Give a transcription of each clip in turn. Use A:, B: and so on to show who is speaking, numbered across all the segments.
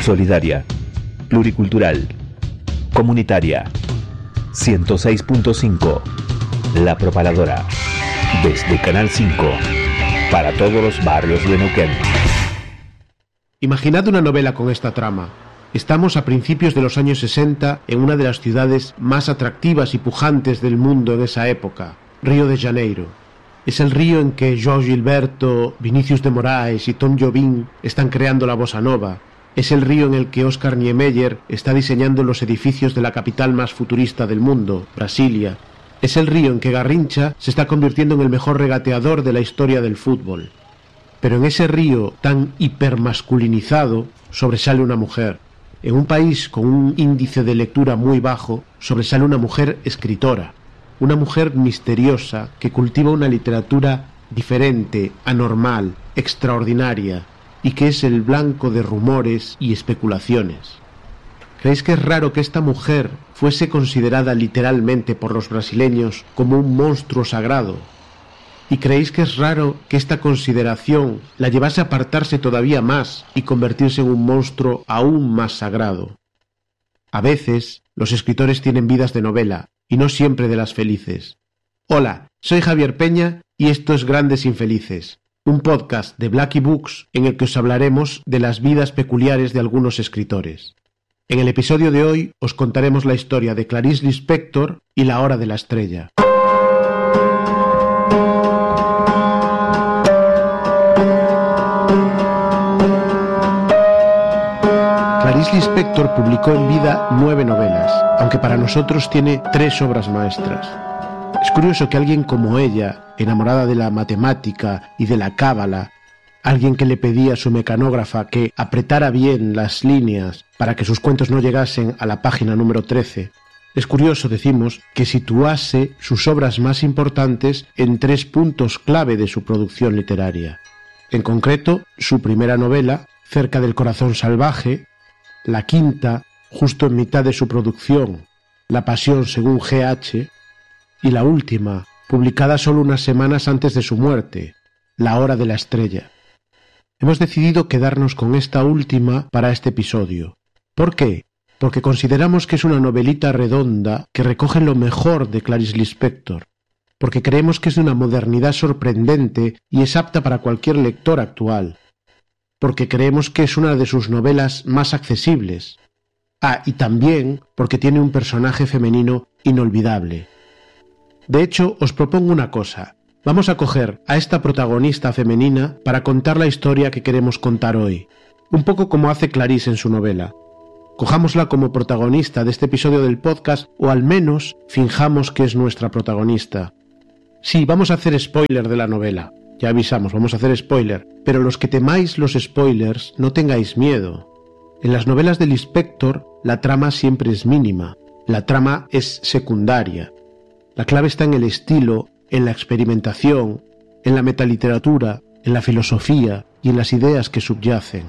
A: solidaria, pluricultural, comunitaria. 106.5, La Propaladora, desde Canal 5, para todos los barrios de Neuquén.
B: Imaginad una novela con esta trama. Estamos a principios de los años 60 en una de las ciudades más atractivas y pujantes del mundo en esa época, Río de Janeiro. Es el río en que Jorge Gilberto, Vinícius de Moraes y Tom Jobim están creando la bossa nova. Es el río en el que Oscar Niemeyer está diseñando los edificios de la capital más futurista del mundo, Brasilia. Es el río en que Garrincha se está convirtiendo en el mejor regateador de la historia del fútbol. Pero en ese río tan hipermasculinizado sobresale una mujer. En un país con un índice de lectura muy bajo, sobresale una mujer escritora. Una mujer misteriosa que cultiva una literatura diferente, anormal, extraordinaria, y que es el blanco de rumores y especulaciones. ¿Creéis que es raro que esta mujer fuese considerada literalmente por los brasileños como un monstruo sagrado? ¿Y creéis que es raro que esta consideración la llevase a apartarse todavía más y convertirse en un monstruo aún más sagrado? A veces, los escritores tienen vidas de novela, y no siempre de las felices. Hola, soy Javier Peña y esto es Grandes Infelices, un podcast de Blackie Books en el que os hablaremos de las vidas peculiares de algunos escritores. En el episodio de hoy os contaremos la historia de Clarice Lispector y La Hora de la Estrella. Clarice Lispector publicó en vida 9 novelas, aunque para nosotros tiene 3 obras maestras. Es curioso que alguien como ella, enamorada de la matemática y de la cábala, alguien que le pedía a su mecanógrafa que apretara bien las líneas para que sus cuentos no llegasen a la página número 13, es curioso, decimos, que situase sus obras más importantes en 3 puntos clave de su producción literaria. En concreto, su primera novela, Cerca del corazón salvaje, la quinta, justo en mitad de su producción, La pasión según G.H., y la última, publicada solo unas semanas antes de su muerte, La Hora de la Estrella. Hemos decidido quedarnos con esta última para este episodio. ¿Por qué? Porque consideramos que es una novelita redonda que recoge lo mejor de Clarice Lispector, porque creemos que es de una modernidad sorprendente y es apta para cualquier lector actual, porque creemos que es una de sus novelas más accesibles. Y también porque tiene un personaje femenino inolvidable. De hecho, os propongo una cosa. Vamos a coger a esta protagonista femenina para contar la historia que queremos contar hoy, un poco como hace Clarice en su novela. Cojámosla como protagonista de este episodio del podcast, o al menos finjamos que es nuestra protagonista. Sí, vamos a hacer spoiler de la novela. Ya avisamos, vamos a hacer spoiler, pero los que temáis los spoilers, no tengáis miedo. En las novelas de Lispector, la trama siempre es mínima, la trama es secundaria. La clave está en el estilo, en la experimentación, en la metaliteratura, en la filosofía y en las ideas que subyacen.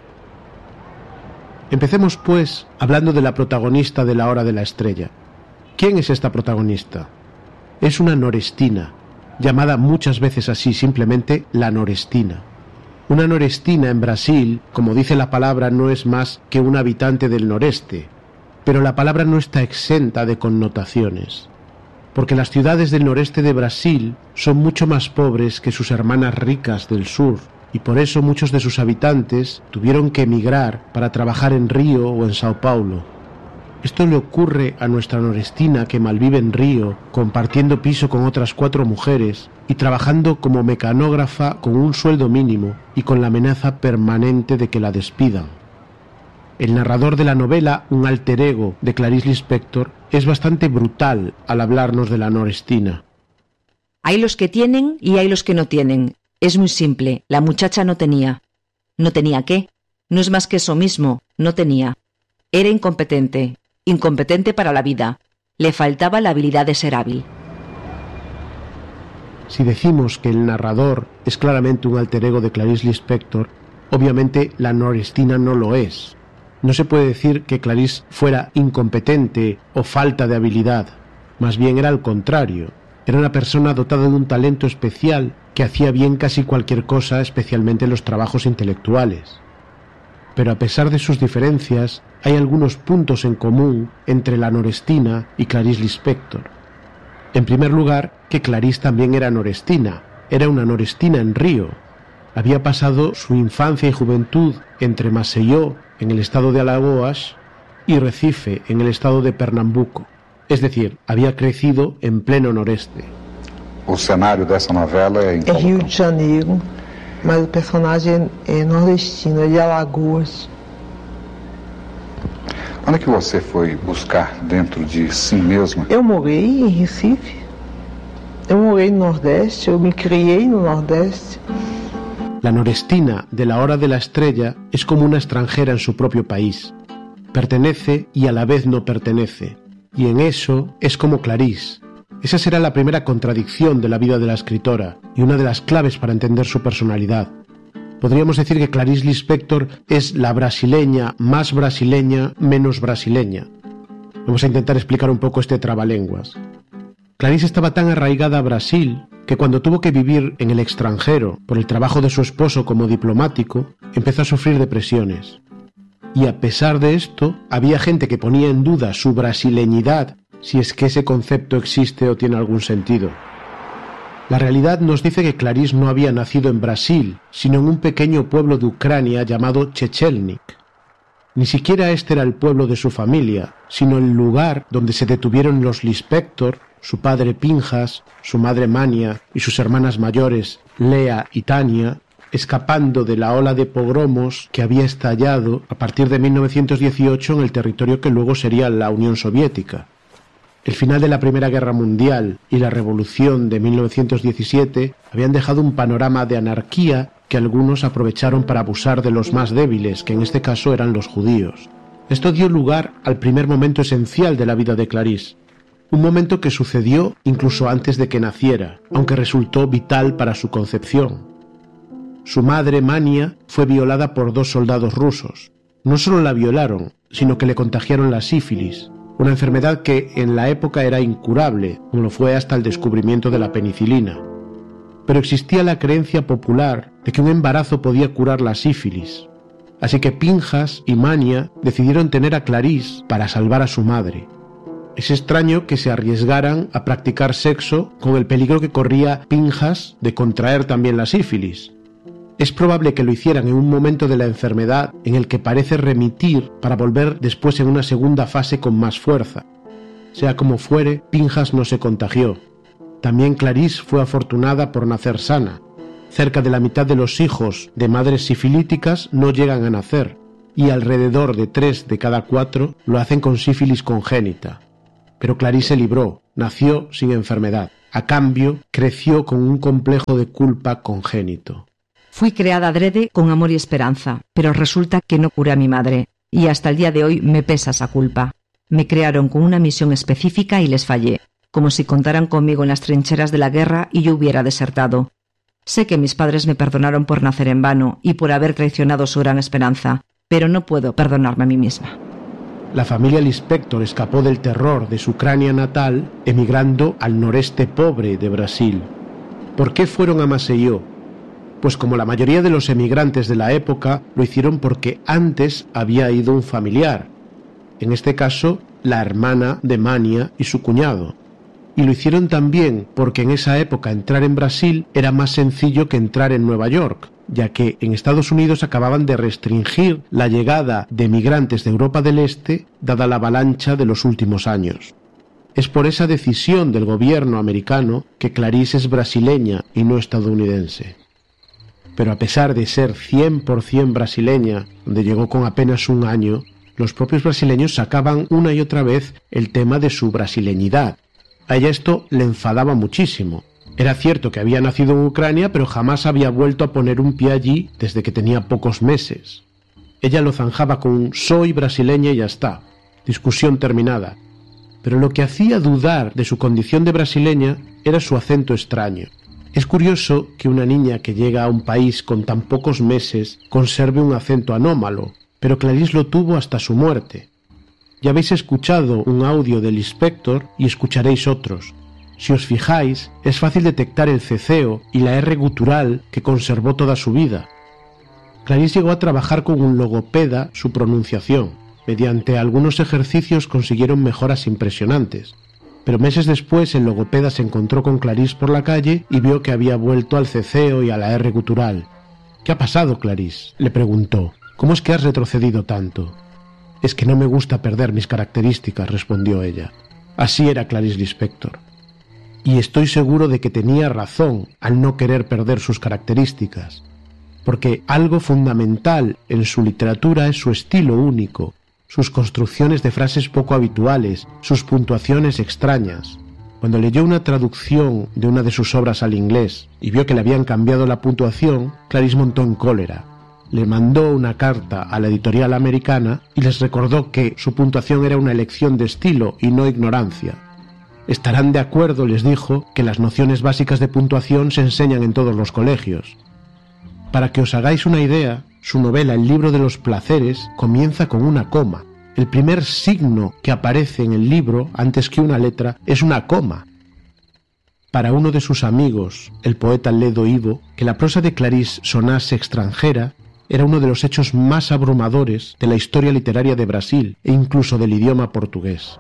B: Empecemos, pues, hablando de la protagonista de La Hora de la Estrella. ¿Quién es esta protagonista? Es una norestina, llamada muchas veces así, simplemente la norestina. Una norestina en Brasil, como dice la palabra, no es más que un habitante del noreste, pero la palabra no está exenta de connotaciones, porque las ciudades del noreste de Brasil son mucho más pobres que sus hermanas ricas del sur, y por eso muchos de sus habitantes tuvieron que emigrar para trabajar en Río o en Sao Paulo. Esto le ocurre a nuestra norestina que malvive en Río, compartiendo piso con otras 4 mujeres y trabajando como mecanógrafa con un sueldo mínimo y con la amenaza permanente de que la despidan. El narrador de la novela, un alter ego de Clarice Lispector, es bastante brutal al hablarnos de la norestina.
C: Hay los que tienen y hay los que no tienen. Es muy simple, la muchacha no tenía. ¿No tenía qué? No es más que eso mismo, no tenía. Era incompetente. Incompetente para la vida. Le faltaba la habilidad de ser hábil.
B: Si decimos que el narrador es claramente un alter ego de Clarice Lispector, obviamente la norestina no lo es. No se puede decir que Clarice fuera incompetente o falta de habilidad. Más bien era al contrario. Era una persona dotada de un talento especial que hacía bien casi cualquier cosa, especialmente los trabajos intelectuales. pero a pesar de sus diferencias, hay algunos puntos en común entre la norestina y Clarice Lispector. En primer lugar, que Clarice también era norestina, era una norestina en Río. Había pasado su infancia y juventud entre Maceió, en el estado de Alagoas, y Recife, en el estado de Pernambuco. Es decir, había crecido en pleno noreste.
D: O cenário dessa novela é em qual
E: Rio
D: local?
E: de Janeiro, mas o personagem é nordestino, é de Alagoas.
D: Onde é que você foi buscar dentro de si mesma?
E: Eu morei em Recife, eu morei no Nordeste, eu me criei no Nordeste.
B: La norestina de La Hora de la Estrella es como una extranjera en su propio país. Pertenece y a la vez no pertenece. Y en eso es como Clarice. Esa será la primera contradicción de la vida de la escritora y una de las claves para entender su personalidad. Podríamos decir que Clarice Lispector es la brasileña más brasileña menos brasileña. Vamos a intentar explicar un poco este trabalenguas. Clarice estaba tan arraigada a Brasil que cuando tuvo que vivir en el extranjero por el trabajo de su esposo como diplomático, empezó a sufrir depresiones. Y a pesar de esto, había gente que ponía en duda su brasileñidad, si es que ese concepto existe o tiene algún sentido. La realidad nos dice que Clarice no había nacido en Brasil, sino en un pequeño pueblo de Ucrania llamado Chechelnik. Ni siquiera este era el pueblo de su familia, sino el lugar donde se detuvieron los Lispector, su padre Pinjas, su madre Mania y sus hermanas mayores Lea y Tania, escapando de la ola de pogromos que había estallado a partir de 1918 en el territorio que luego sería la Unión Soviética. El final de la Primera Guerra Mundial y la Revolución de 1917 habían dejado un panorama de anarquía que algunos aprovecharon para abusar de los más débiles, que en este caso eran los judíos. Esto dio lugar al primer momento esencial de la vida de Clarice, un momento que sucedió incluso antes de que naciera, aunque resultó vital para su concepción. Su madre, Mania, fue violada por 2 soldados rusos. No solo la violaron, sino que le contagiaron la sífilis, una enfermedad que en la época era incurable, como lo fue hasta el descubrimiento de la penicilina. Pero existía la creencia popular de que un embarazo podía curar la sífilis. Así que Pinjas y Mania decidieron tener a Clarice para salvar a su madre. Es extraño que se arriesgaran a practicar sexo con el peligro que corría Pinjas de contraer también la sífilis. Es probable que lo hicieran en un momento de la enfermedad en el que parece remitir para volver después en una segunda fase con más fuerza. Sea como fuere, Pinjas no se contagió. También Clarice fue afortunada por nacer sana. Cerca de la mitad de los hijos de madres sifilíticas no llegan a nacer, y alrededor de 3 de cada 4 lo hacen con sífilis congénita. Pero Clarice se libró, nació sin enfermedad. A cambio, creció con un complejo de culpa congénito.
C: Fui creada adrede con amor y esperanza, pero resulta que no curé a mi madre, y hasta el día de hoy me pesa esa culpa. Me crearon con una misión específica y les fallé, como si contaran conmigo en las trincheras de la guerra y yo hubiera desertado. Sé que mis padres me perdonaron por nacer en vano y por haber traicionado su gran esperanza, pero no puedo perdonarme a mí misma.
B: La familia Lispector escapó del terror de su Ucrania natal, emigrando al noreste pobre de Brasil. ¿Por qué fueron a Maceió? Pues como la mayoría de los emigrantes de la época, lo hicieron porque antes había ido un familiar, en este caso la hermana de Mania y su cuñado. Y lo hicieron también porque en esa época entrar en Brasil era más sencillo que entrar en Nueva York, ya que en Estados Unidos acababan de restringir la llegada de migrantes de Europa del Este, dada la avalancha de los últimos años. Es por esa decisión del gobierno americano que Clarice es brasileña y no estadounidense. Pero a pesar de ser 100% brasileña, donde llegó con apenas 1 año, los propios brasileños sacaban una y otra vez el tema de su brasileñidad. A ella esto le enfadaba muchísimo. Era cierto que había nacido en Ucrania, pero jamás había vuelto a poner un pie allí desde que tenía pocos meses. Ella lo zanjaba con un soy brasileña y ya está. Discusión terminada. Pero lo que hacía dudar de su condición de brasileña era su acento extraño. Es curioso que una niña que llega a un país con tan pocos meses conserve un acento anómalo, pero Clarice lo tuvo hasta su muerte. Ya habéis escuchado un audio del Lispector y escucharéis otros. Si os fijáis, es fácil detectar el ceceo y la R gutural que conservó toda su vida. Clarice llegó a trabajar con un logopeda su pronunciación. Mediante algunos ejercicios consiguieron mejoras impresionantes. Pero meses después el logopeda se encontró con Clarice por la calle y vio que había vuelto al ceceo y a la R gutural. «¿Qué ha pasado, Clarice?», le preguntó. «¿Cómo es que has retrocedido tanto?» «Es que no me gusta perder mis características», respondió ella. Así era Clarice Lispector. Y estoy seguro de que tenía razón al no querer perder sus características, porque algo fundamental en su literatura es su estilo único, sus construcciones de frases poco habituales, sus puntuaciones extrañas. Cuando leyó una traducción de una de sus obras al inglés y vio que le habían cambiado la puntuación, Clarice montó en cólera. Le mandó una carta a la editorial americana y les recordó que su puntuación era una elección de estilo y no ignorancia. Estarán de acuerdo, les dijo, que las nociones básicas de puntuación se enseñan en todos los colegios. Para que os hagáis una idea, su novela El libro de los placeres comienza con una coma. El primer signo que aparece en el libro, antes que una letra, es una coma. Para uno de sus amigos, el poeta Ledo Ivo, que la prosa de Clarice sonase extranjera era uno de los hechos más abrumadores de la historia literaria de Brasil e incluso del idioma portugués.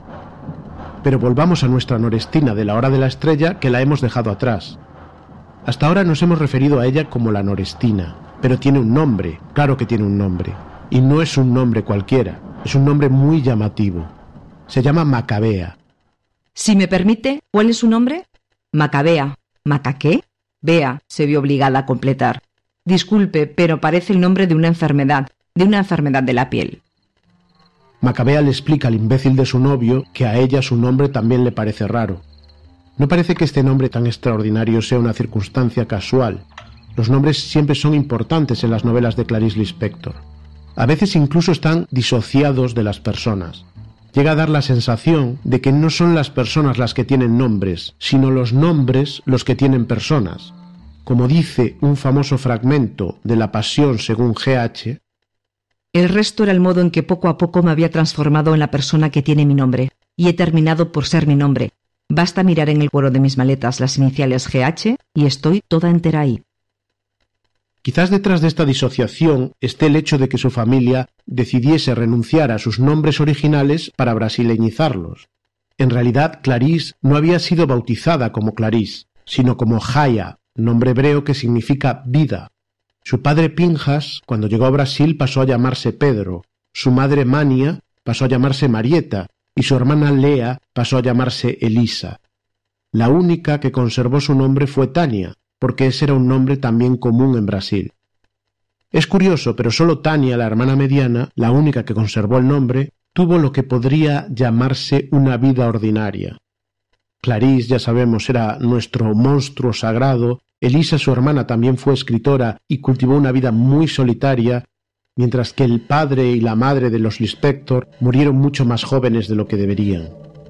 B: Pero volvamos a nuestra Norestina de La hora de la estrella, que la hemos dejado atrás. Hasta ahora nos hemos referido a ella como la Norestina, pero tiene un nombre, claro que tiene un nombre, y no es un nombre cualquiera, es un nombre muy llamativo. Se llama Macabea.
C: Si me permite, ¿cuál es su nombre? Macabea. ¿Maca qué? Bea, se vio obligada a completar. Disculpe, pero parece el nombre de una enfermedad de la piel.
B: Macabea le explica al imbécil de su novio que a ella su nombre también le parece raro. No parece que este nombre tan extraordinario sea una circunstancia casual. Los nombres siempre son importantes en las novelas de Clarice Lispector. A veces incluso están disociados de las personas. Llega a dar la sensación de que no son las personas las que tienen nombres, sino los nombres los que tienen personas. Como dice un famoso fragmento de La Pasión según G.H.,
C: el resto era el modo en que poco a poco me había transformado en la persona que tiene mi nombre, y he terminado por ser mi nombre. Basta mirar en el cuero de mis maletas las iniciales G.H. y estoy toda entera ahí.
B: Quizás detrás de esta disociación esté el hecho de que su familia decidiese renunciar a sus nombres originales para brasileñizarlos. En realidad, Clarice no había sido bautizada como Clarice, sino como Jaya, nombre hebreo que significa vida. Su padre Pinjas, cuando llegó a Brasil, pasó a llamarse Pedro, su madre Mania pasó a llamarse Marieta y su hermana Lea pasó a llamarse Elisa. La única que conservó su nombre fue Tania, porque ese era un nombre también común en Brasil. Es curioso, pero solo Tania, la hermana mediana, la única que conservó el nombre, tuvo lo que podría llamarse una vida ordinaria. Clarice, ya sabemos, era nuestro monstruo sagrado. Elisa, su hermana, también fue escritora y cultivó una vida muy solitaria, mientras que el padre y la madre de los Lispector murieron mucho más jóvenes de lo que deberían.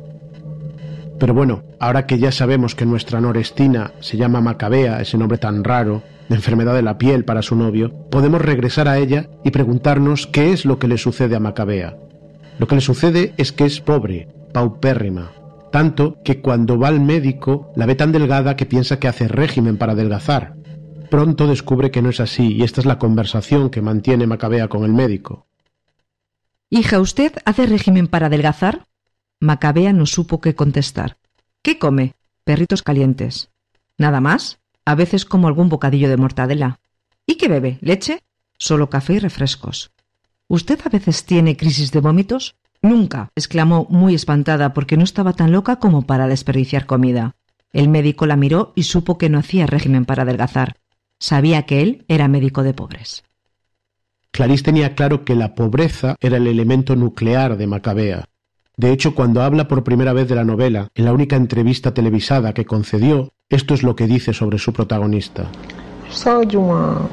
B: Pero bueno, ahora que ya sabemos que nuestra Norestina se llama Macabea, ese nombre tan raro, de enfermedad de la piel para su novio, podemos regresar a ella y preguntarnos qué es lo que le sucede a Macabea. Lo que le sucede es que es pobre, paupérrima, tanto que cuando va al médico la ve tan delgada que piensa que hace régimen para adelgazar. Pronto descubre que no es así y esta es la conversación que mantiene Macabea con el médico.
C: Hija, ¿usted hace régimen para adelgazar? Macabea no supo qué contestar. ¿Qué come? Perritos calientes. ¿Nada más? A veces como algún bocadillo de mortadela. ¿Y qué bebe? ¿Leche? Solo café y refrescos. ¿Usted a veces tiene crisis de vómitos? Nunca, exclamó muy espantada porque no estaba tan loca como para desperdiciar comida. El médico la miró y supo que no hacía régimen para adelgazar. Sabía que él era médico de pobres.
B: Clarice tenía claro que la pobreza era el elemento nuclear de Macabea. De hecho, cuando habla por primera vez de la novela, en la única entrevista televisada que concedió, esto es lo que dice sobre su protagonista.
E: Só de uma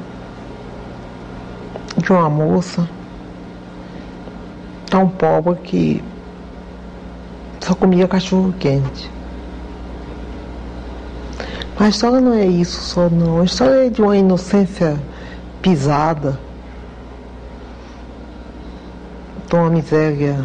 E: moça tão pobre que só comia cachorro quente. Mas a história não é isso só não, a história é de uma inocência pisada, de uma miséria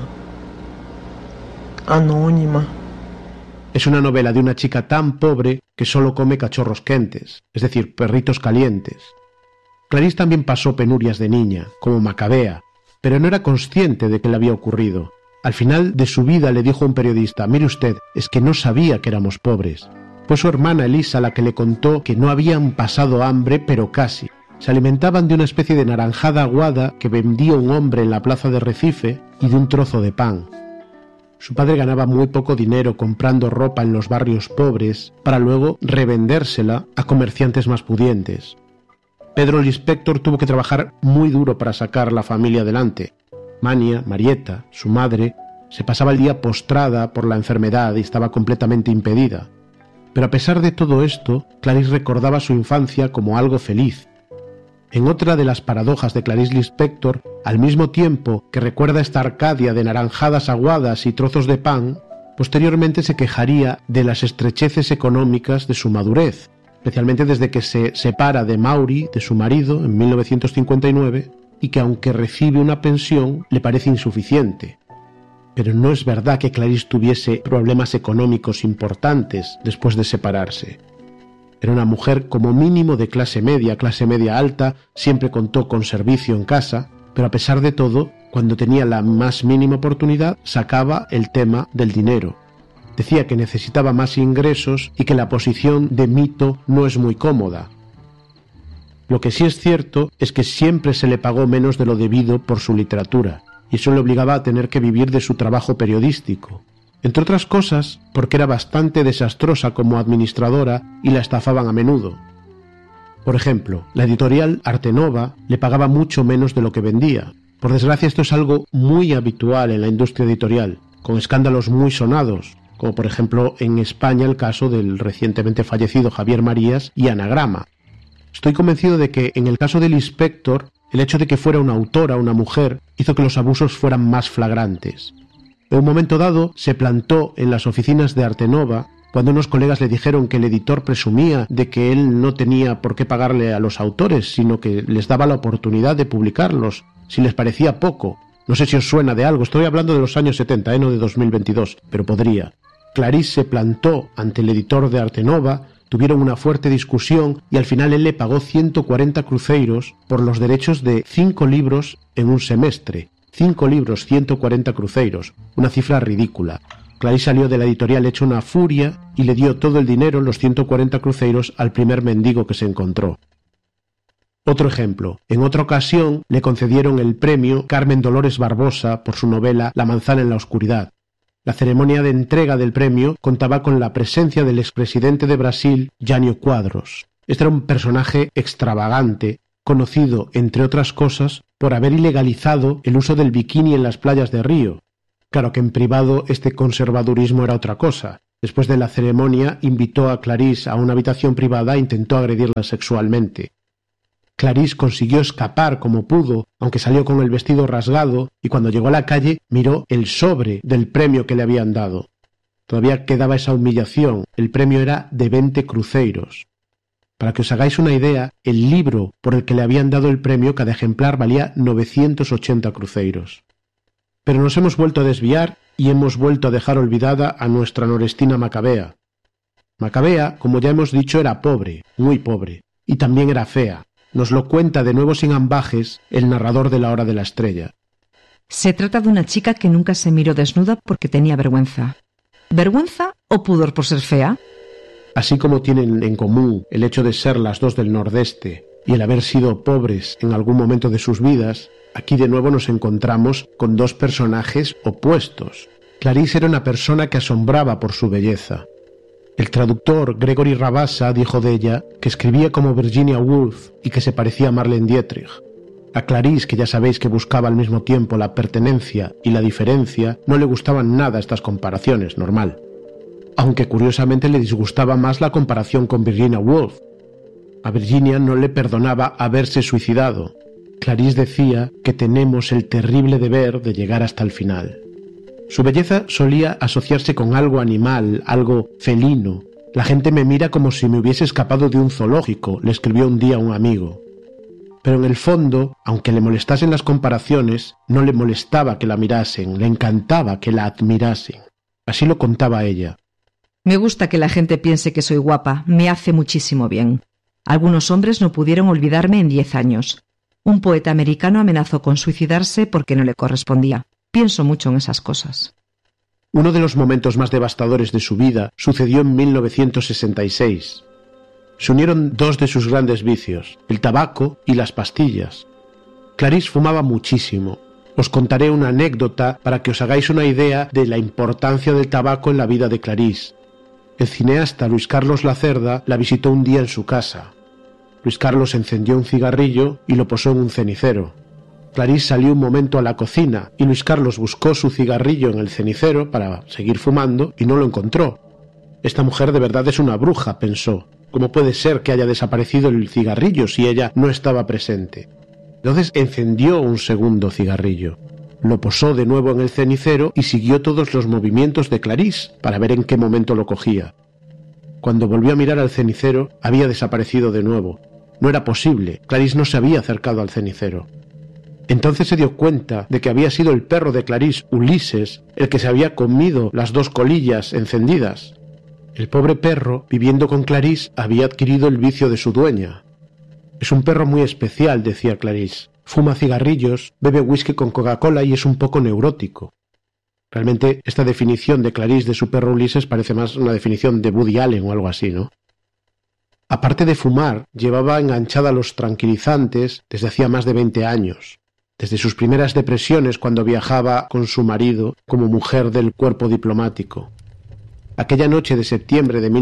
E: anónima.
B: Es una novela de una chica tan pobre que solo come cachorros quentes, es decir, perritos calientes. Clarice también pasó penurias de niña, como Macabea, pero no era consciente de que le había ocurrido. Al final de su vida le dijo a un periodista: «Mire usted, es que no sabía que éramos pobres». Fue su hermana Elisa la que le contó que no habían pasado hambre, pero casi. Se alimentaban de una especie de naranjada aguada que vendía un hombre en la plaza de Recife y de un trozo de pan. Su padre ganaba muy poco dinero comprando ropa en los barrios pobres para luego revendérsela a comerciantes más pudientes. Pedro el inspector tuvo que trabajar muy duro para sacar la familia adelante. Mania, Marieta, su madre, se pasaba el día postrada por la enfermedad y estaba completamente impedida. Pero a pesar de todo esto, Clarice recordaba su infancia como algo feliz. En otra de las paradojas de Clarice Lispector, al mismo tiempo que recuerda esta Arcadia de naranjadas aguadas y trozos de pan, posteriormente se quejaría de las estrecheces económicas de su madurez, especialmente desde que se separa de Maury, de su marido, en 1959, y que aunque recibe una pensión, le parece insuficiente. Pero no es verdad que Clarice tuviese problemas económicos importantes después de separarse. Era una mujer como mínimo de clase media alta, siempre contó con servicio en casa, pero a pesar de todo, cuando tenía la más mínima oportunidad, sacaba el tema del dinero. Decía que necesitaba más ingresos y que la posición de mito no es muy cómoda. Lo que sí es cierto es que siempre se le pagó menos de lo debido por su literatura, y eso le obligaba a tener que vivir de su trabajo periodístico. Entre otras cosas, porque era bastante desastrosa como administradora y la estafaban a menudo. Por ejemplo, la editorial Arte Nova le pagaba mucho menos de lo que vendía. Por desgracia, esto es algo muy habitual en la industria editorial, con escándalos muy sonados, como por ejemplo en España el caso del recientemente fallecido Javier Marías y Anagrama. Estoy convencido de que en el caso del inspector, el hecho de que fuera una autora, una mujer, hizo que los abusos fueran más flagrantes. En un momento dado, se plantó en las oficinas de Arte Nova cuando unos colegas le dijeron que el editor presumía de que él no tenía por qué pagarle a los autores, sino que les daba la oportunidad de publicarlos, si les parecía poco. No sé si os suena de algo, estoy hablando de los años 70, no de 2022, pero podría. Clarice se plantó ante el editor de Arte Nova, tuvieron una fuerte discusión y al final él le pagó 140 cruceiros por los derechos de 5 libros en un semestre. 5 libros, 140 cruceiros, una cifra ridícula. Clarice salió de la editorial hecho una furia y le dio todo el dinero, los 140 cruceiros, al primer mendigo que se encontró. Otro ejemplo, en otra ocasión le concedieron el premio Carmen Dolores Barbosa por su novela La manzana en la oscuridad. La ceremonia de entrega del premio contaba con la presencia del expresidente de Brasil, Jânio Quadros. Este era un personaje extravagante, conocido, entre otras cosas, por haber ilegalizado el uso del bikini en las playas de Río. Claro que en privado este conservadurismo era otra cosa. Después de la ceremonia invitó a Clarice a una habitación privada e intentó agredirla sexualmente. Clarice consiguió escapar como pudo, aunque salió con el vestido rasgado, y cuando llegó a la calle miró el sobre del premio que le habían dado. Todavía quedaba esa humillación, el premio era de 20 cruceiros. Para que os hagáis una idea, el libro por el que le habían dado el premio, cada ejemplar valía 980 cruceiros. Pero nos hemos vuelto a desviar y hemos vuelto a dejar olvidada a nuestra Norestina Macabea. Macabea, como ya hemos dicho, era pobre, muy pobre, y también era fea. Nos lo cuenta de nuevo sin ambajes el narrador de La Hora de la Estrella.
C: Se trata de una chica que nunca se miró desnuda porque tenía vergüenza. ¿Vergüenza o pudor por ser fea?
B: Así como tienen en común el hecho de ser las dos del Nordeste y el haber sido pobres en algún momento de sus vidas, aquí de nuevo nos encontramos con dos personajes opuestos. Clarice era una persona que asombraba por su belleza. El traductor Gregory Rabassa dijo de ella que escribía como Virginia Woolf y que se parecía a Marlene Dietrich. A Clarice, que ya sabéis que buscaba al mismo tiempo la pertenencia y la diferencia, no le gustaban nada estas comparaciones, normal. Aunque curiosamente le disgustaba más la comparación con Virginia Woolf. A Virginia no le perdonaba haberse suicidado. Clarice decía que tenemos el terrible deber de llegar hasta el final. Su belleza solía asociarse con algo animal, algo felino. La gente me mira como si me hubiese escapado de un zoológico, le escribió un día un amigo. Pero en el fondo, aunque le molestasen las comparaciones, no le molestaba que la mirasen, le encantaba que la admirasen. Así lo contaba ella.
C: Me gusta que la gente piense que soy guapa, me hace muchísimo bien. Algunos hombres no pudieron olvidarme en 10 años. Un poeta americano amenazó con suicidarse porque no le correspondía. Pienso mucho en esas cosas.
B: Uno de los momentos más devastadores de su vida sucedió en 1966. Se unieron dos de sus grandes vicios, el tabaco y las pastillas. Clarice fumaba muchísimo. Os contaré una anécdota para que os hagáis una idea de la importancia del tabaco en la vida de Clarice. El cineasta Luis Carlos Lacerda la visitó un día en su casa. Luis Carlos encendió un cigarrillo y lo posó en un cenicero. Clarice salió un momento a la cocina y Luis Carlos buscó su cigarrillo en el cenicero para seguir fumando y no lo encontró. Esta mujer de verdad es una bruja, pensó. ¿Cómo puede ser que haya desaparecido el cigarrillo si ella no estaba presente? Entonces encendió un segundo cigarrillo. Lo posó de nuevo en el cenicero y siguió todos los movimientos de Clarice para ver en qué momento lo cogía. Cuando volvió a mirar al cenicero, había desaparecido de nuevo. No era posible, Clarice no se había acercado al cenicero. Entonces se dio cuenta de que había sido el perro de Clarice, Ulises, el que se había comido las dos colillas encendidas. El pobre perro, viviendo con Clarice, había adquirido el vicio de su dueña. Es un perro muy especial, decía Clarice. Fuma cigarrillos, bebe whisky con Coca-Cola y es un poco neurótico. Realmente esta definición de Clarice de su perro Ulises parece más una definición de Woody Allen o algo así, ¿no? Aparte de fumar, llevaba enganchada los tranquilizantes desde hacía más de 20 años. Desde sus primeras depresiones cuando viajaba con su marido como mujer del cuerpo diplomático. Aquella noche de septiembre de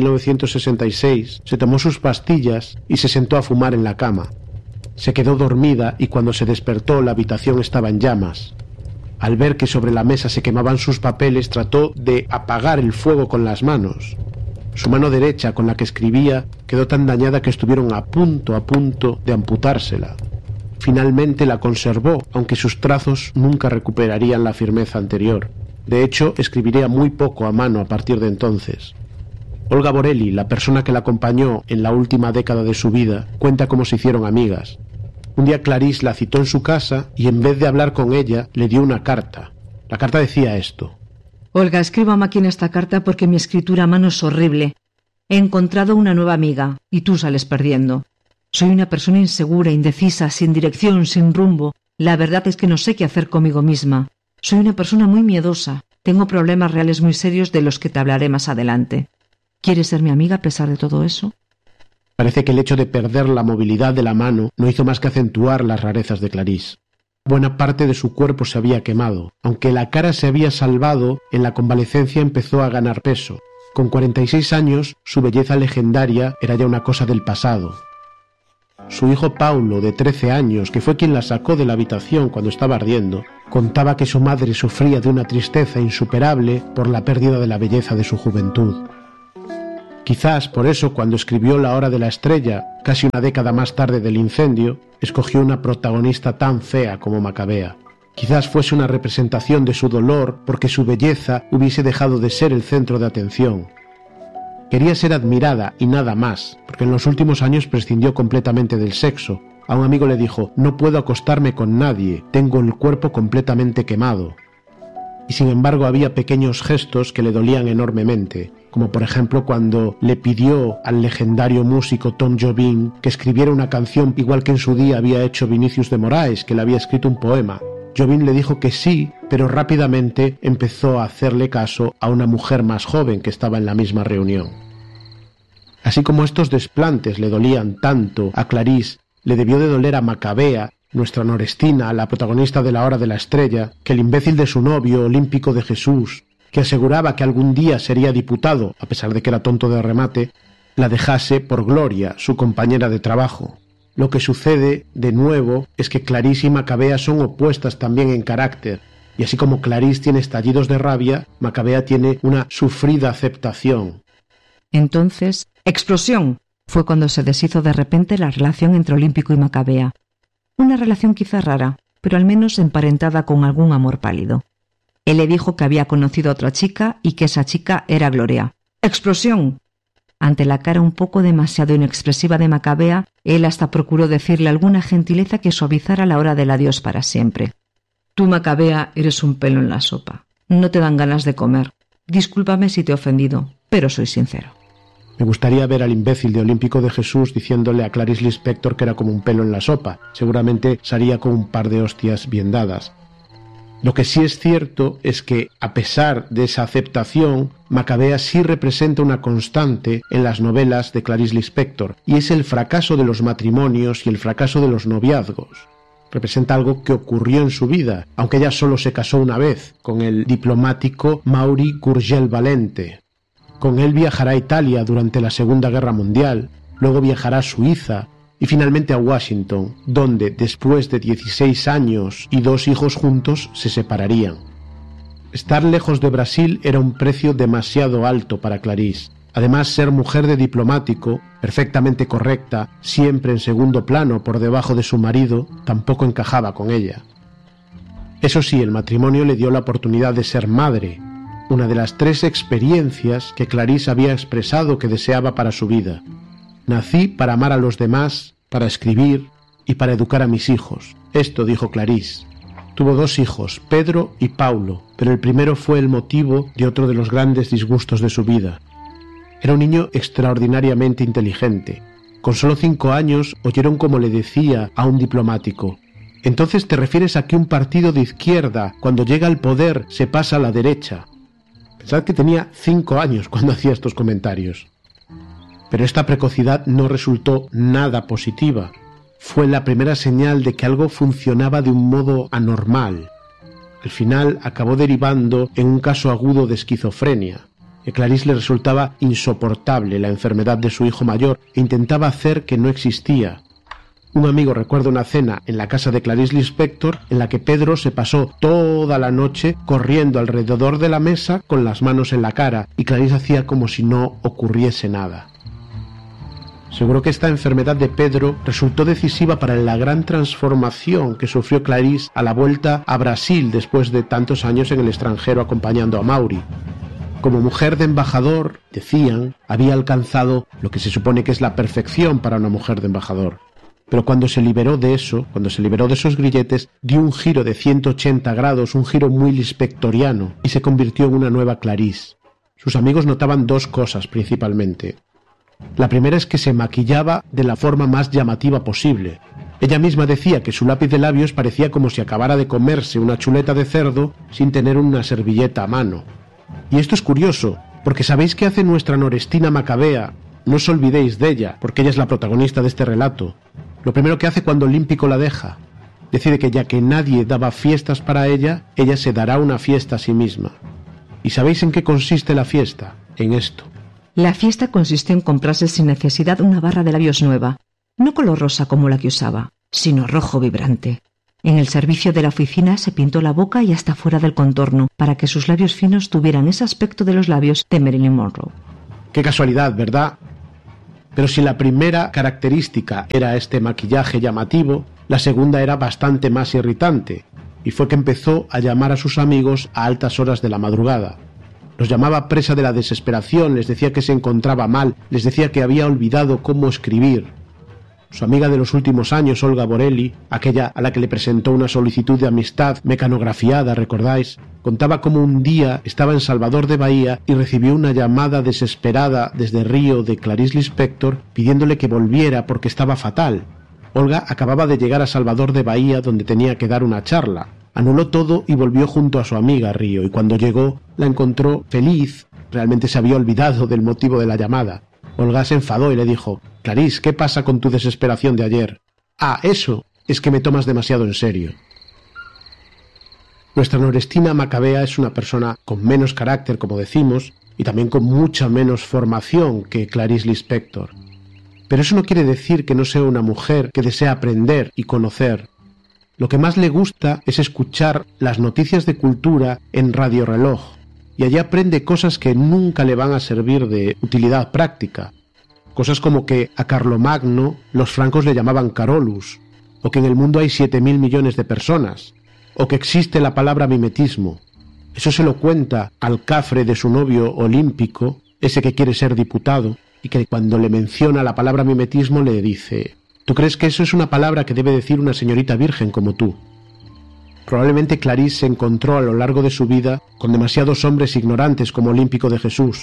B: 1966 se tomó sus pastillas y se sentó a fumar en la cama. Se quedó dormida y cuando se despertó la habitación estaba en llamas. Al ver que sobre la mesa se quemaban sus papeles, trató de apagar el fuego con las manos. Su mano derecha, con la que escribía, quedó tan dañada que estuvieron a punto de amputársela. Finalmente la conservó, aunque sus trazos nunca recuperarían la firmeza anterior. De hecho, escribiría muy poco a mano a partir de entonces. Olga Borelli, la persona que la acompañó en la última década de su vida, cuenta cómo se hicieron amigas. Un día Clarice la citó en su casa y en vez de hablar con ella, le dio una carta. La carta decía esto:
C: Olga, escribo a máquina esta carta porque mi escritura a mano es horrible. He encontrado una nueva amiga y tú sales perdiendo. Soy una persona insegura, indecisa, sin dirección, sin rumbo. La verdad es que no sé qué hacer conmigo misma. Soy una persona muy miedosa. Tengo problemas reales muy serios de los que te hablaré más adelante. ¿Quieres ser mi amiga a pesar de todo eso?
B: Parece que el hecho de perder la movilidad de la mano no hizo más que acentuar las rarezas de Clarice. Buena parte de su cuerpo se había quemado. Aunque la cara se había salvado, en la convalecencia empezó a ganar peso. Con 46 años, su belleza legendaria era ya una cosa del pasado. Su hijo Paulo, de 13 años, que fue quien la sacó de la habitación cuando estaba ardiendo, contaba que su madre sufría de una tristeza insuperable por la pérdida de la belleza de su juventud. Quizás por eso, cuando escribió La hora de la estrella, casi una década más tarde del incendio, escogió una protagonista tan fea como Macabea. Quizás fuese una representación de su dolor porque su belleza hubiese dejado de ser el centro de atención. Quería ser admirada y nada más, porque en los últimos años prescindió completamente del sexo. A un amigo le dijo: no puedo acostarme con nadie, tengo el cuerpo completamente quemado. Y sin embargo había pequeños gestos que le dolían enormemente, como por ejemplo cuando le pidió al legendario músico Tom Jobim que escribiera una canción igual que en su día había hecho Vinicius de Moraes, que le había escrito un poema. Jobim le dijo que sí, pero rápidamente empezó a hacerle caso a una mujer más joven que estaba en la misma reunión. Así como estos desplantes le dolían tanto a Clarice, le debió de doler a Macabea, nuestra Norestina, la protagonista de La hora de la estrella, que el imbécil de su novio, Olímpico de Jesús, que aseguraba que algún día sería diputado, a pesar de que era tonto de remate, la dejase por Gloria, su compañera de trabajo. Lo que sucede, de nuevo, es que Clarice y Macabea son opuestas también en carácter, y así como Clarice tiene estallidos de rabia, Macabea tiene una sufrida aceptación.
C: Entonces, ¡explosión! Fue cuando se deshizo de repente la relación entre Olímpico y Macabea. Una relación quizá rara, pero al menos emparentada con algún amor pálido. Él le dijo que había conocido a otra chica y que esa chica era Gloria. ¡Explosión! Ante la cara un poco demasiado inexpresiva de Macabea, él hasta procuró decirle alguna gentileza que suavizara la hora del adiós para siempre. Tú, Macabea, eres un pelo en la sopa. No te dan ganas de comer. Discúlpame si te he ofendido, pero soy sincero.
B: Me gustaría ver al imbécil de Olímpico de Jesús diciéndole a Clarice Lispector que era como un pelo en la sopa. Seguramente salía con un par de hostias bien dadas. Lo que sí es cierto es que, a pesar de esa aceptación, Macabea sí representa una constante en las novelas de Clarice Lispector, y es el fracaso de los matrimonios y el fracaso de los noviazgos. Representa algo que ocurrió en su vida, aunque ella solo se casó una vez, con el diplomático Maury Gurgel Valente. Con él viajará a Italia durante la Segunda Guerra Mundial, luego viajará a Suiza y finalmente a Washington, donde, después de 16 años y 2 hijos juntos, se separarían. Estar lejos de Brasil era un precio demasiado alto para Clarice. Además, ser mujer de diplomático, perfectamente correcta, siempre en segundo plano por debajo de su marido, tampoco encajaba con ella. Eso sí, el matrimonio le dio la oportunidad de ser madre, una de las 3 experiencias que Clarice había expresado que deseaba para su vida. Nací para amar a los demás, para escribir y para educar a mis hijos. Esto dijo Clarice. Tuvo 2 hijos, Pedro y Paulo, pero el primero fue el motivo de otro de los grandes disgustos de su vida. Era un niño extraordinariamente inteligente. Con solo 5 años oyeron como le decía a un diplomático: «Entonces te refieres a que un partido de izquierda, cuando llega al poder, se pasa a la derecha». Pensad que tenía 5 años cuando hacía estos comentarios. Pero esta precocidad no resultó nada positiva. Fue la primera señal de que algo funcionaba de un modo anormal. Al final acabó derivando en un caso agudo de esquizofrenia. A Clarice le resultaba insoportable la enfermedad de su hijo mayor e intentaba hacer que no existía. Un amigo recuerda una cena en la casa de Clarice Lispector en la que Pedro se pasó toda la noche corriendo alrededor de la mesa con las manos en la cara y Clarice hacía como si no ocurriese nada. Seguro que esta enfermedad de Pedro resultó decisiva para la gran transformación que sufrió Clarice a la vuelta a Brasil después de tantos años en el extranjero acompañando a Maury. Como mujer de embajador, decían, había alcanzado lo que se supone que es la perfección para una mujer de embajador. Pero cuando se liberó de eso, cuando se liberó de esos grilletes, dio un giro de 180 grados, un giro muy lispectoriano, y se convirtió en una nueva Clarice. Sus amigos notaban 2 cosas principalmente. La primera es que se maquillaba de la forma más llamativa posible. Ella misma decía que su lápiz de labios parecía como si acabara de comerse una chuleta de cerdo sin tener una servilleta a mano. Y esto es curioso, porque ¿sabéis qué hace nuestra Norestina Macabea? No os olvidéis de ella, porque ella es la protagonista de este relato. Lo primero que hace cuando Olímpico la deja, decide que ya que nadie daba fiestas para ella, ella se dará una fiesta a sí misma. ¿Y sabéis en qué consiste la fiesta? En esto.
C: La fiesta consistió en comprarse sin necesidad una barra de labios nueva, no color rosa como la que usaba, sino rojo vibrante. En el servicio de la oficina se pintó la boca y hasta fuera del contorno, para que sus labios finos tuvieran ese aspecto de los labios de Marilyn Monroe.
B: Qué casualidad, ¿verdad? Pero si la primera característica era este maquillaje llamativo, la segunda era bastante más irritante, y fue que empezó a llamar a sus amigos a altas horas de la madrugada. Los llamaba presa de la desesperación, les decía que se encontraba mal, les decía que había olvidado cómo escribir. Su amiga de los últimos años, Olga Borelli, aquella a la que le presentó una solicitud de amistad mecanografiada, ¿recordáis?, contaba cómo un día estaba en Salvador de Bahía y recibió una llamada desesperada desde Río de Clarice Lispector pidiéndole que volviera porque estaba fatal. Olga acababa de llegar a Salvador de Bahía donde tenía que dar una charla. Anuló todo y volvió junto a su amiga Río, y cuando llegó la encontró feliz. Realmente se había olvidado del motivo de la llamada. Olga se enfadó y le dijo: «Clarice, ¿qué pasa con tu desesperación de ayer?» «Ah, eso, es que me tomas demasiado en serio». Nuestra Norestina Macabea es una persona con menos carácter, como decimos, y también con mucha menos formación que Clarice Lispector. Pero eso no quiere decir que no sea una mujer que desea aprender y conocer. Lo que más le gusta es escuchar las noticias de cultura en Radio Reloj, y allí aprende cosas que nunca le van a servir de utilidad práctica. Cosas como que a Carlomagno los francos le llamaban Carolus, o que en el mundo hay 7.000 millones de personas, o que existe la palabra mimetismo. Eso se lo cuenta al cafre de su novio Olímpico, ese que quiere ser diputado, y que cuando le menciona la palabra mimetismo le dice: «¿Tú crees que eso es una palabra que debe decir una señorita virgen como tú?» Probablemente Clarice se encontró a lo largo de su vida con demasiados hombres ignorantes como Olímpico de Jesús,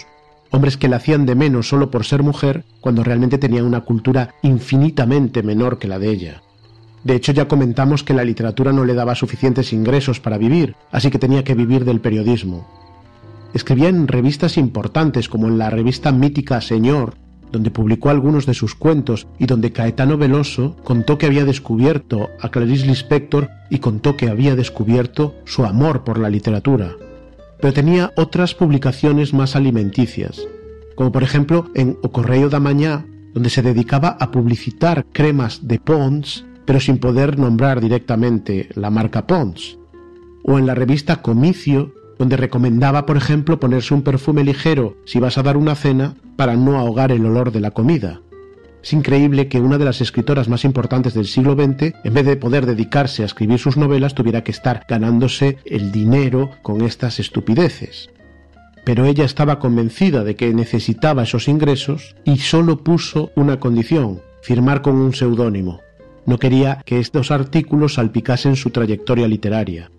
B: hombres que la hacían de menos solo por ser mujer, cuando realmente tenían una cultura infinitamente menor que la de ella. De hecho, ya comentamos que la literatura no le daba suficientes ingresos para vivir, así que tenía que vivir del periodismo. Escribía en revistas importantes, como en la revista mítica Señor, donde publicó algunos de sus cuentos y donde Caetano Veloso contó que había descubierto a Clarice Lispector y contó que había descubierto su amor por la literatura. Pero tenía otras publicaciones más alimenticias, como por ejemplo en O Correio da Mañá, donde se dedicaba a publicitar cremas de Pond's, pero sin poder nombrar directamente la marca Pond's, o en la revista Comicio, donde recomendaba, por ejemplo, ponerse un perfume ligero si vas a dar una cena para no ahogar el olor de la comida. Es increíble que una de las escritoras más importantes del siglo XX, en vez de poder dedicarse a escribir sus novelas, tuviera que estar ganándose el dinero con estas estupideces. Pero ella estaba convencida de que necesitaba esos ingresos y solo puso una condición: firmar con un seudónimo. No quería que estos artículos salpicasen su trayectoria literaria.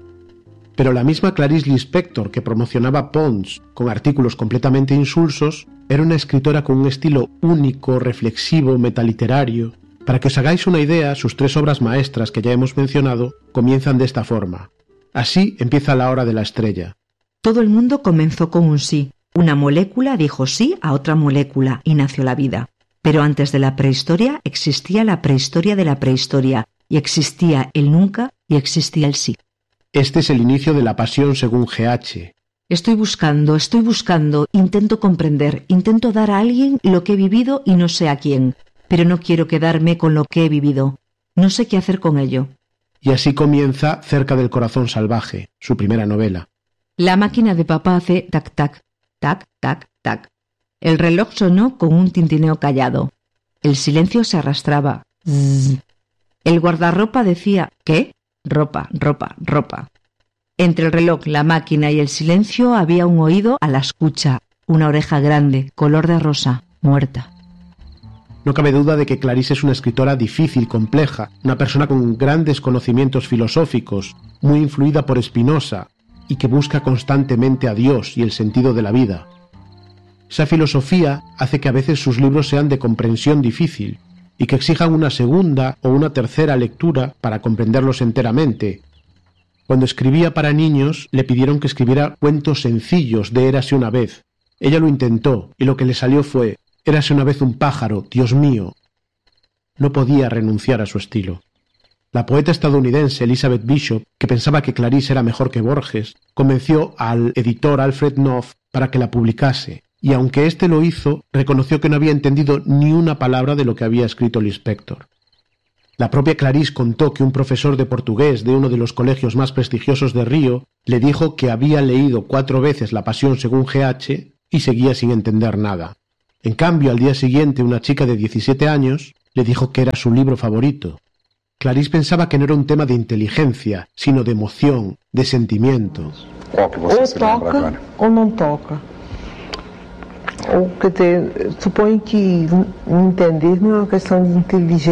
B: Pero la misma Clarice Lispector, que promocionaba Pond's con artículos completamente insulsos, era una escritora con un estilo único, reflexivo, metaliterario. Para que os hagáis una idea, sus 3 obras maestras que ya hemos mencionado comienzan de esta forma. Así empieza La hora de la estrella.
C: Todo el mundo comenzó con un sí. Una molécula dijo sí a otra molécula y nació la vida. Pero antes de la prehistoria existía la prehistoria de la prehistoria, y existía el nunca y existía el sí.
B: Este es el inicio de La pasión según G.H.
C: Estoy buscando, intento comprender, intento dar a alguien lo que he vivido y no sé a quién, pero no quiero quedarme con lo que he vivido. No sé qué hacer con ello.
B: Y así comienza Cerca del corazón salvaje, su primera novela.
C: La máquina de papá hace tac, tac, tac, tac, tac. El reloj sonó con un tintineo callado. El silencio se arrastraba. Zzz. El guardarropa decía, ¿qué? Ropa, ropa, ropa. Entre el reloj, la máquina y el silencio había un oído a la escucha, una oreja grande, color de rosa, muerta.
B: No cabe duda de que Clarice es una escritora difícil, compleja, una persona con grandes conocimientos filosóficos, muy influida por Spinoza, y que busca constantemente a Dios y el sentido de la vida. Esa filosofía hace que a veces sus libros sean de comprensión difícil y que exijan una segunda o una tercera lectura para comprenderlos enteramente. Cuando escribía para niños, le pidieron que escribiera cuentos sencillos de Érase una vez. Ella lo intentó y lo que le salió fue: Érase una vez un pájaro, Dios mío. No podía renunciar a su estilo. La poeta estadounidense Elizabeth Bishop, que pensaba que Clarice era mejor que Borges, convenció al editor Alfred Knopf para que la publicase. Y aunque éste lo hizo, reconoció que no había entendido ni una palabra de lo que había escrito Lispector. La propia Clarice contó que un profesor de portugués de uno de los colegios más prestigiosos de Río le dijo que había leído 4 veces La pasión según G.H. y seguía sin entender nada. En cambio, al día siguiente, una chica de 17 años le dijo que era su libro favorito. Clarice pensaba que no era un tema de inteligencia, sino de emoción, de sentimiento.
E: Ou toca ou não toca. Ou, quer dizer, suponho que entender não é uma questão de inteligência.